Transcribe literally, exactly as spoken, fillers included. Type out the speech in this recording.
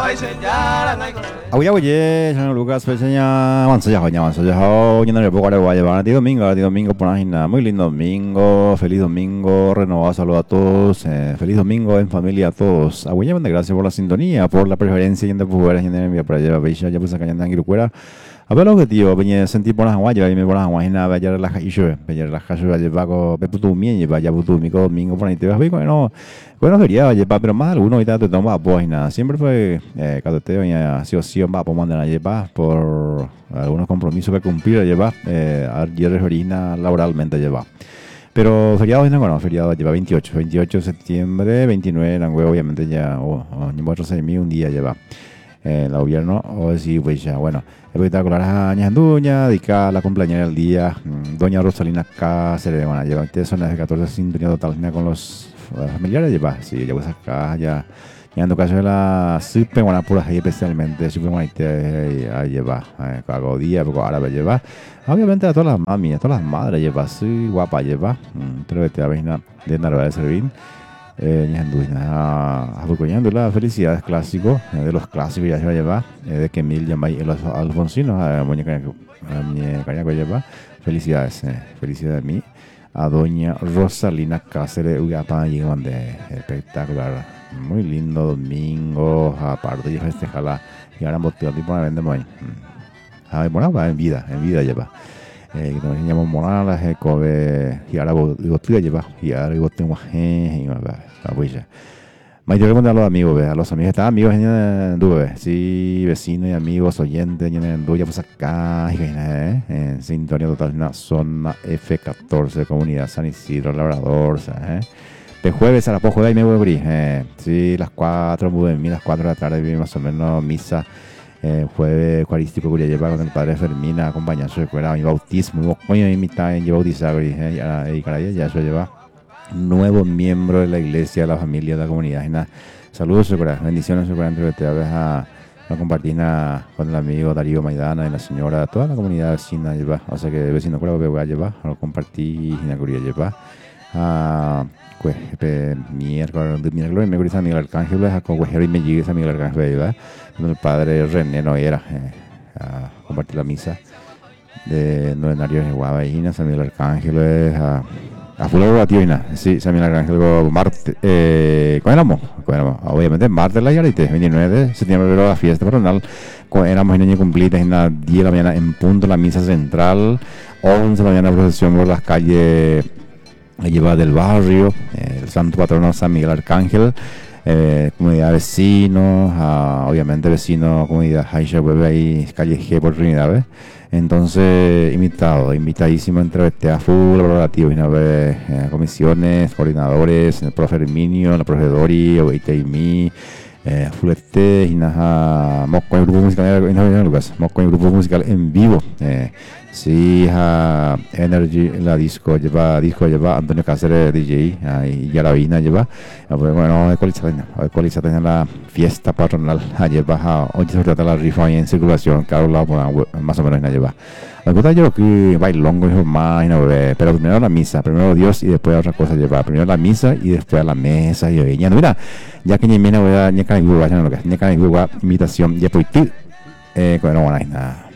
Aguya oye, señor Lucas, pequeña, avanza ya, avanza ya, ya no le puedo guardar guaya, tío domingo, tío domingo por la agenda, muy lindo domingo, feliz domingo, renovado saludo a todos, eh, feliz domingo en familia a todos. Aguya, gracias por la sintonía, por la preferencia y en de poder, y en de para allá, veis ya pues acá ya en Quiruquera. A ver lo que tío, venía sentir por las guayas, y me por las guayas, nada, vaya relaja y yo, vaya relaja yo, vaya vago, peputu mien, vaya putu mi domingo por ahí te vas, bueno, bueno feriado, lleva, pero más alguno y tal, te toma pues nada, siempre fue, eh, cada te venía, sí o sí, va por mandar a llevar por algunos compromisos que cumplir, llevar, eh, ayer orina laboralmente lleva. Pero feriado no, bueno, feriado lleva veintiocho, veintiocho de septiembre, veintinueve, obviamente ya, o oh, ni otro seis mil un día lleva. El eh, gobierno, o sí, pues ya, bueno, espectacular a Ñanduña, dedica la cumpleaños del día, doña Rosalina Cáceres, bueno, lleva ustedes son las catorce sintonía total con los uh, familiares, lleva, sí, ya pues acá, ya, ya en tu caso de la super buena pura ahí especialmente, super buena te lleva, cada día, poco árabe lleva, obviamente a todas las mami, a todas las madres lleva, sí, guapa lleva, pero que te la vaina de Narva de Servín. Eh, Ñanduina, la felicidades clásico, eh, de los clásicos ya se va a llevar, eh, de que Mil llama y los alfonsinos, a muñeca que lleva, felicidades, eh, felicidades a mí, a doña Rosalina Cáceres, Uyapa, y de espectacular, muy lindo domingo, aparte de festejarla, y ahora boteo tipo la vendemos ahí, ah, bueno, va en vida, en vida lleva. Eh, que nos llamamos Morales, eh, Kobe, y ahora digo, tú ya llevas, y ahora digo, tengo gente, y va, va, pues ya. Me tengo que contar a los amigos, ve, a los amigos, están amigos en Dube, sí, vecinos y amigos, oyentes, en Dube, ya pues acá, eh, en sintonía total, en la zona F catorce, comunidad San Isidro, Labrador, ¿sabes? De jueves a la poco de ahí me voy a abrir, eh, sí, las cuatro, las cuatro de la tarde, más o menos, misa. Eh, jueves eucarístico que lleva con el padre Fermín acompañando su escuela mi bautismo coño mi mitad en bautizar y caray ya eso lleva nuevo miembro de la iglesia de la familia de la comunidad y nada saludos escuela bendiciones escuela entre te a, a compartir na, con el amigo Darío Maidana y la señora toda la comunidad vecina lleva o sea que vecino creo que voy a llevar a compartir y la curia lleva a pues miércoles miércoles me gusta Miguel Arcángel a con y me llegue a Miguel Arcángel ¿verdad? El padre René no era eh, a compartir la misa de novenarios de Guavaína, San Miguel Arcángel a a Fulano Bationa, sí, San Miguel Arcángel Marte, eh, ¿cuál éramos? Obviamente martes la yarite, veintinueve de septiembre la fiesta patronal, éramos en año cumplido en las diez de la mañana en punto la misa central, once de la mañana procesión por las calles lleva del barrio, eh, el santo patrono San Miguel Arcángel. Eh, comunidad vecinos, uh, obviamente vecinos, comunidad Haisha, y calle G por Trinidad, ¿ves? Entonces, invitado, invitadísimo entre a full laborativo, y una vez eh, comisiones, coordinadores, el profe Herminio, la profe Dori, Oite y mi, eh, Fulete, y nada, Mosco en grupo musical, en Lucas, Mosco en grupo musical en vivo, eh, sí, uh, Energy, la disco lleva, disco lleva Antonio Cáceres, D J, uh, y Yaravina lleva, uh, bueno, ecualizada en la fiesta patronal, uh, lleva, uh, hoy se trata la rifa ahí en circulación, cada lado uh, más o menos la lleva. Me gusta yo que bailongo y más, y no, pero primero la misa, primero Dios y después otra cosa lleva, primero la misa y después a la mesa y ya no, mira, ya que ni mena voy a ni cada igual, ya no lo que, ni cada igual invitación, ya pues tú, eh, no, no hay nada.